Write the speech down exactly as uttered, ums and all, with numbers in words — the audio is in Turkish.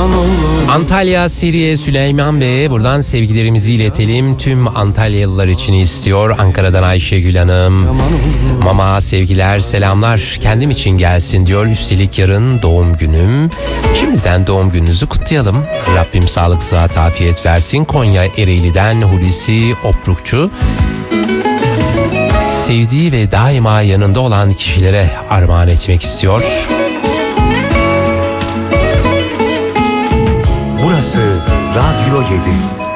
Antalya Seriye Süleyman Bey'e buradan sevgilerimizi iletelim. Tüm Antalyalılar için istiyor. Ankara'dan Ayşegül Hanım. Mama sevgiler, selamlar. Kendim için gelsin diyor. Üstelik yarın doğum günüm. Şimdiden doğum gününüzü kutlayalım. Rabbim sağlık, sıhhat, afiyet versin. Konya Ereğli'den Hulusi Oprukçu. Sevdiği ve daima yanında olan kişilere armağan etmek istiyor. Burası Radyo yedi.